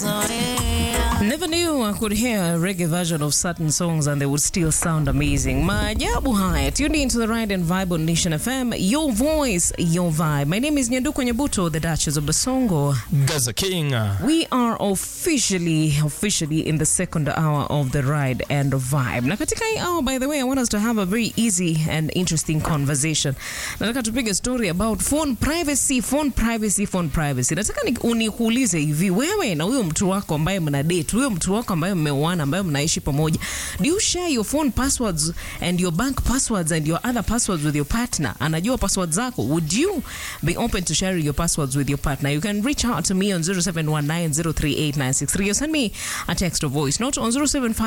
Never knew I could hear a reggae version of certain songs and they would still sound amazing. Maajabu haya. Tuned into the Ride and Vibe on Nation FM. Your voice, your vibe. My name is Nyanduko Nyabuto, the Duchess of Basongo. Gaza King. We are officially in the second hour of the Ride and Vibe. Na katika hii hour, by the way, I want us to have a very easy and interesting conversation. Nataka tupige a story about phone privacy. Nataka unikuulize hivi, wewe na huyo mtu wako ambaye mna date, huyo mtu wako ambaye mmeoana, ambaye mnaishi pamoja, do you share your phone passwords and your bank passwords and your other passwords with your partner? Anajua passwords zako? Would you be open to sharing your passwords with your partner? You can reach out to me on 0719038963 or send me a text or voice note on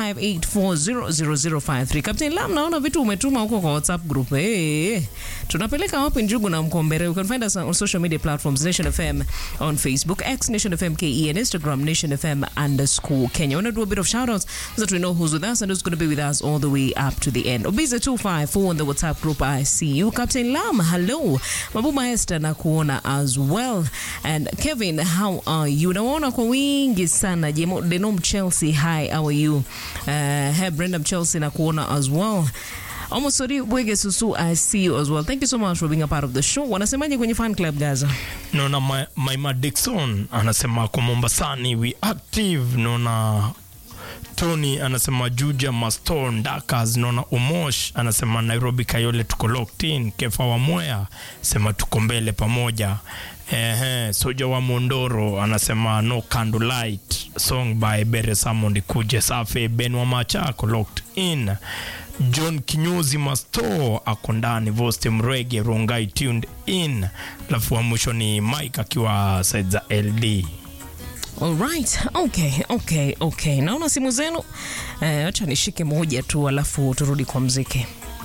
0758400053. Captain Lam, naona vitu umetuma huko kwa WhatsApp group. Tunapeleka wapi njugu na mkombere? You can find us on social media platforms, Nation FM on Facebook, X Nation FM KE, and Instagram Nation FM _ Kenya. I want to do a bit of shout outs so that we know who's with us and who's going to be with us all the way up to the end. Obiza254 on the WhatsApp group, I see you. Captain Lam, hello. Mabuma Esther na kuona as well. And Kevin, how are you? Naona kwa wingi sana. Denom Chelsea, hi, how are you? Hey, Brenda Chelsea na kuona as well. Omosori Bwege Susu, I see you as well. Thank you so much for being a part of the show. Wanasemaje kwenye fan club Gaza? Nona Maima Dixon anasema kwa Mombasani we active. Nona Tony anasema Juja Maston Dakas. Nona Umosh anasema Nairobi Kayole tuko locked in. Kefa wa Mwea sema tuko mbele pamoja. Soja wa Mondoro anasema No Candlelight song by Bere Samondi Kuje Safe. Ben wa Machako locked in. John Kinyozi Masto ako ndani. Voste Mrege Rongai tuned in. Lafu wa mwisho ni Mike akiwa side za LD. Alright, okay. Naona simu zenu. Acha nishike moja tu alafu turudi kwa mziki.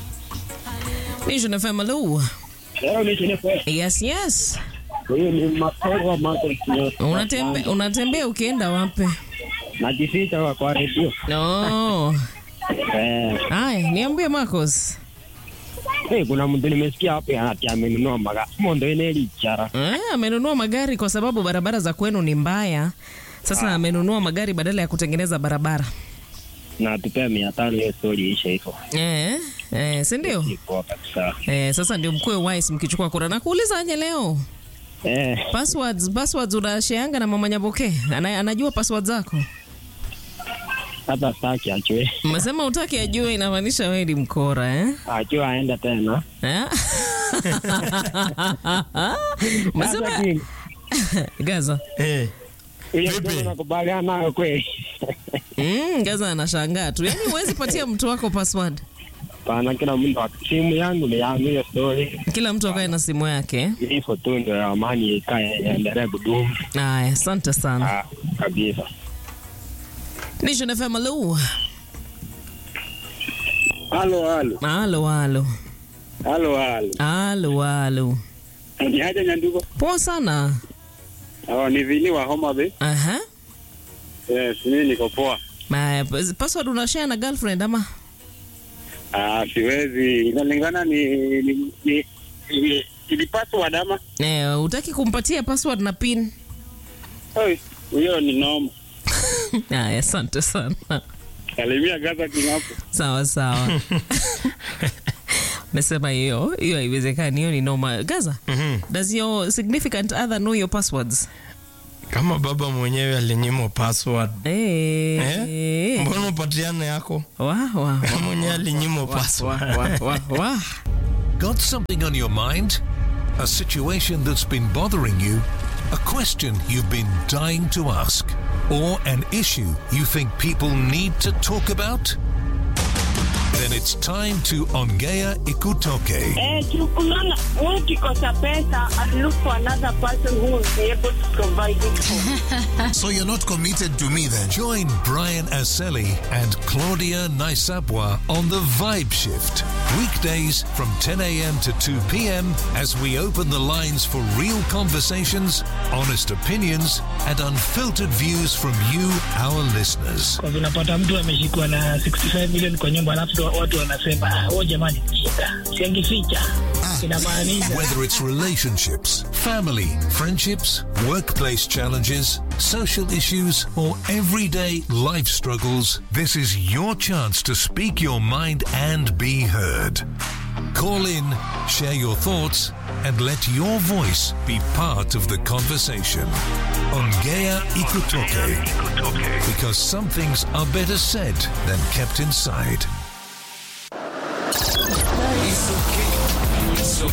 Nation FM, hello. Yes. Unatembea ukienda wapi? Najificha kwa radio. No. Hai, niambie Marcos. Kuna mtu nimesikia hapo amenunua magari. Mondo eneli chara. Amenunua magari kwa sababu barabara za kwenu ni mbaya. Sasa amenunua magari badala ya kutengeneza barabara. Na tupea 500 hiyo story isha hivyo. Si ndio? Sasa ndio mkwe wise mkichukua kura na kuuliza aje leo. Passwords unashaanga na mama Nyaboke. Anajua passwords zako? Hata sitaki ajue. Umesema utaki ajue, inamaanisha wewe ni mkora Ajue aenda tena. Umesema Gaza. Vipi? Unakubaliana nayo kweli? Gaza anashangaa tu. Yaani huwezi patia mtu wako password? Pana kila mtu wa simu yangu ni yangu hiyo story. Kila mtu akae na simu yake. Hivyo tu ndio amani ikae endelee kudumu. Asante sana. Kabisa. Nation FM, hello. Halo. Ni haja Nyanduko. Poa sana. Ni Vini wa Homa Bay. Yes, mimi niko poa. Password unashare na girlfriend ama? Siwezi. Inalingana ni password ama? Utaki kumpatia password na pin? Hiyo ni normal. Asante sana. Salimia Gaza kinapo. Sawa. Mesema hiyo haiwezekani, hiyo ni normal. Gaza, does your significant other know your passwords? Kama baba mwenyewe alinyimwa password. Mbona upatiane yako? Mwenyewe alinyimwa password. Got something on your mind? A situation that's been bothering you? A question you've been dying to ask? Or an issue you think people need to talk about? Then it's time to Ongea Ikutoke. Tukulala, ukikosa pesa and look for another person who will be able to provide it for. So you're not committed to me then? Join Brian Aseli and Claudia Naisabwa on The Vibe Shift. Weekdays from 10 a.m. to 2 p.m. as we open the lines for real conversations, honest opinions, and unfiltered views from you, our listeners. Kwa unapata mtu ameshikwa na 65 million kwa nyumba alafu watu wanasema jamani siangificha. Inamaanisha whether it's relationships, family, friendships, workplace challenges, social issues, or everyday life struggles, this is your chance to speak your mind and be heard. Call in, share your thoughts, and let your voice be part of the conversation. Ongea Ikutoke. Because some things are better said than kept inside.